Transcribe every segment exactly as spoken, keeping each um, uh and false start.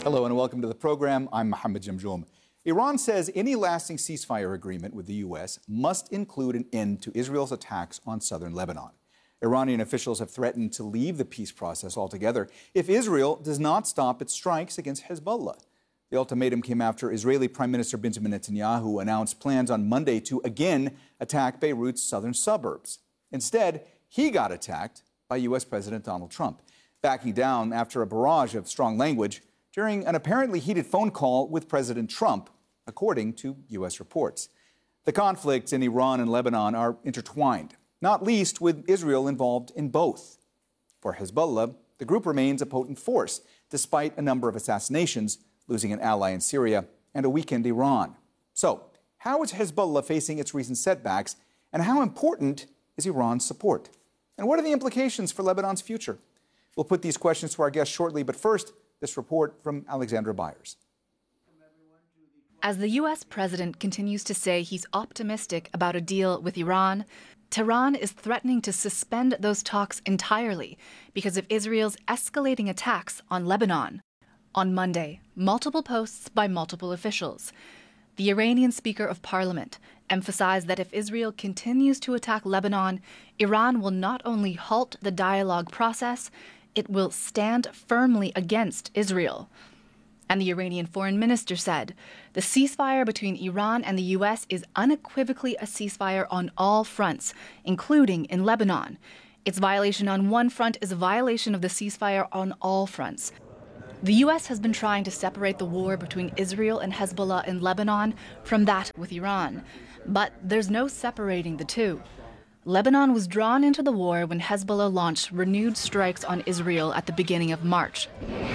Hello and welcome to the program. I'm Mohammed Jamjoom. Iran says any lasting ceasefire agreement with the U S must include an end to Israel's attacks on southern Lebanon. Iranian officials have threatened to leave the peace process altogether if Israel does not stop its strikes against Hezbollah. The ultimatum came after Israeli Prime Minister Benjamin Netanyahu announced plans on Monday to again attack Beirut's southern suburbs. Instead, he got attacked by U S President Donald Trump, backing down after a barrage of strong language during an apparently heated phone call with President Trump, according to U S reports. The conflicts in Iran and Lebanon are intertwined, not least with Israel involved in both. For Hezbollah, the group remains a potent force, despite a number of assassinations, losing an ally in Syria and a weakened Iran. So, how is Hezbollah facing its recent setbacks, and how important is Iran's support? And what are the implications for Lebanon's future? We'll put these questions to our guests shortly, but first, this report from Alexandra Byers. As the U S president continues to say he's optimistic about a deal with Iran, Tehran is threatening to suspend those talks entirely because of Israel's escalating attacks on Lebanon. On Monday, multiple posts by multiple officials. The Iranian Speaker of Parliament emphasized that if Israel continues to attack Lebanon, Iran will not only halt the dialogue process, it will stand firmly against Israel. And the Iranian foreign minister said, the ceasefire between Iran and the U S is unequivocally a ceasefire on all fronts, including in Lebanon. Its violation on one front is a violation of the ceasefire on all fronts. The U S has been trying to separate the war between Israel and Hezbollah in Lebanon from that with Iran. But there's no separating the two. Lebanon was drawn into the war when Hezbollah launched renewed strikes on Israel at the beginning of March.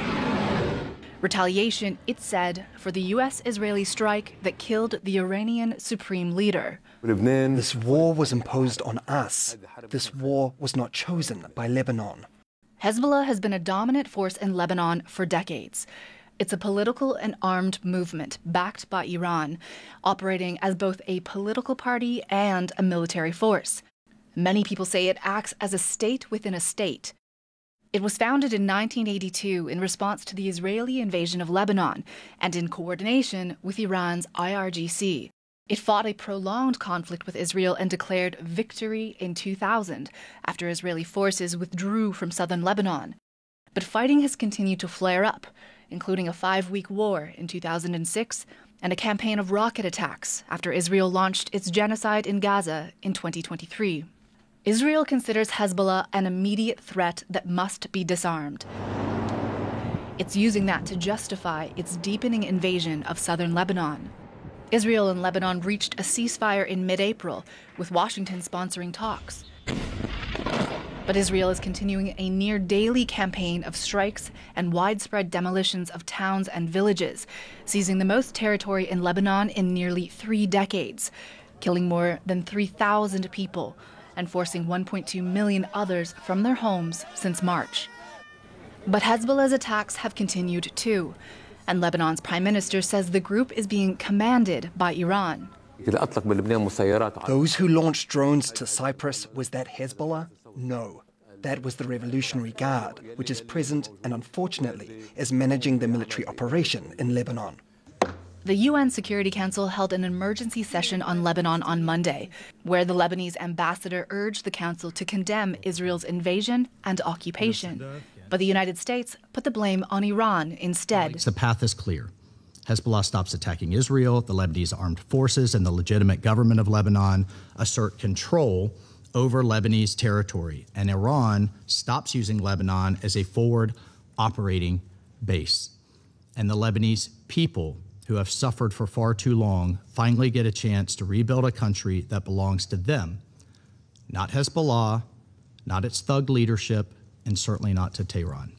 Retaliation, it said, for the U S-Israeli strike that killed the Iranian supreme leader. This war was imposed on us. This war was not chosen by Lebanon. Hezbollah has been a dominant force in Lebanon for decades. It's a political and armed movement backed by Iran, operating as both a political party and a military force. Many people say it acts as a state within a state. It was founded in nineteen eighty-two in response to the Israeli invasion of Lebanon and in coordination with Iran's I R G C. It fought a prolonged conflict with Israel and declared victory in two thousand after Israeli forces withdrew from southern Lebanon. But fighting has continued to flare up, including a five-week war in two thousand six and a campaign of rocket attacks after Israel launched its genocide in Gaza in twenty twenty-three. Israel considers Hezbollah an immediate threat that must be disarmed. It's using that to justify its deepening invasion of southern Lebanon. Israel and Lebanon reached a ceasefire in mid-April, with Washington sponsoring talks. But Israel is continuing a near-daily campaign of strikes and widespread demolitions of towns and villages, seizing the most territory in Lebanon in nearly three decades, killing more than three thousand people, and forcing one point two million others from their homes since March. But Hezbollah's attacks have continued too, and Lebanon's prime minister says the group is being commanded by Iran. Those who launched drones to Cyprus, was that Hezbollah? No. That was the Revolutionary Guard, which is present and unfortunately is managing the military operation in Lebanon. The U N Security Council held an emergency session on Lebanon on Monday, where the Lebanese ambassador urged the council to condemn Israel's invasion and occupation. But the United States put the blame on Iran instead. The path is clear. Hezbollah stops attacking Israel, the Lebanese armed forces and the legitimate government of Lebanon assert control over Lebanese territory, and Iran stops using Lebanon as a forward operating base. And the Lebanese people, who have suffered for far too long, finally get a chance to rebuild a country that belongs to them, not Hezbollah, not its thug leadership, and certainly not to Tehran.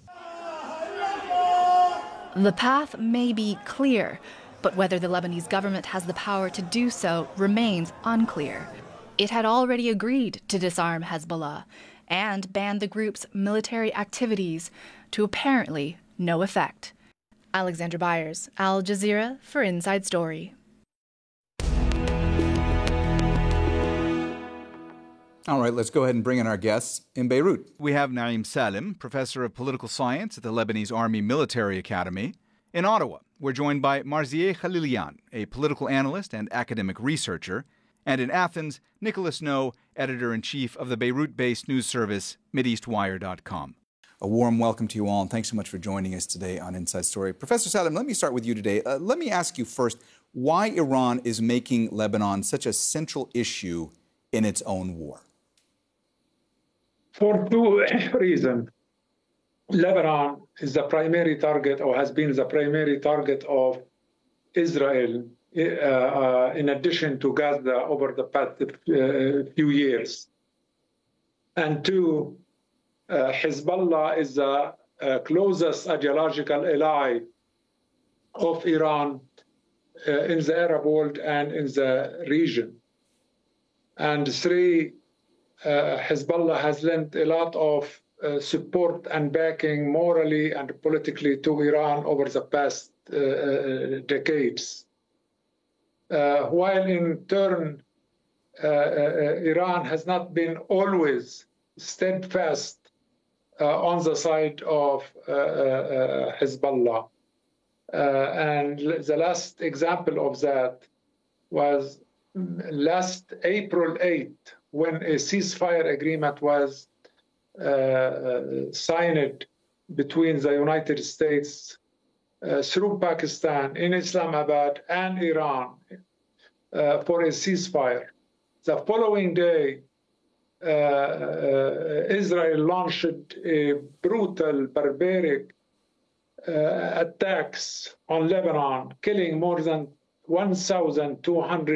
The path may be clear, but whether the Lebanese government has the power to do so remains unclear. It had already agreed to disarm Hezbollah and ban the group's military activities to apparently no effect. Alexandra Byers, Al Jazeera for Inside Story. All right, let's go ahead and bring in our guests in Beirut. We have Naeem Salim, professor of political science at the Lebanese Army Military Academy, In Ottawa, we're joined by Marzieh Khalilian, a political analyst and academic researcher, and in Athens, Nicholas No, editor-in-chief of the Beirut-based news service MideastWire dot com. A warm welcome to you all, and thanks so much for joining us today on Inside Story. Professor Salim, let me start with you today. Uh, let me ask you first why Iran is making Lebanon such a central issue in its own war. For two reasons. Lebanon is the primary target, or has been the primary target of Israel, uh, uh, in addition to Gaza over the past uh, few years. And two, uh, Hezbollah is the uh, closest ideological ally of Iran uh, in the Arab world and in the region. And three, uh, Hezbollah has lent a lot of Uh, support and backing morally and politically to Iran over the past uh, decades. Uh, while in turn, uh, uh, Iran has not been always steadfast uh, on the side of uh, uh, Hezbollah. Uh, and the last example of that was last April eighth, when a ceasefire agreement was Uh, signed between the United States uh, through Pakistan in Islamabad and Iran uh, for a ceasefire. The following day, uh, uh, Israel launched a brutal, barbaric uh, attacks on Lebanon, killing more than one thousand two hundred